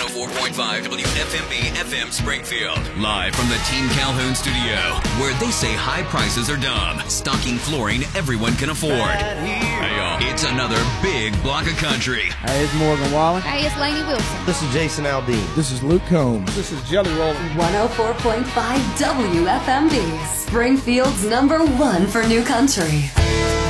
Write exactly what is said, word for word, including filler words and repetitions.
one oh four point five W F M B F M Springfield. Live from the Team Calhoun studio, where they say high prices are dumb, stocking flooring everyone can afford. Hey, y'all, it's another big block of country. Hey, it's Morgan Wallen. Hey, it's Lainey Wilson. This is Jason Aldean. This is Luke Combs. This is Jelly Roll. one oh four point five W F M B, Springfield's number one for new country.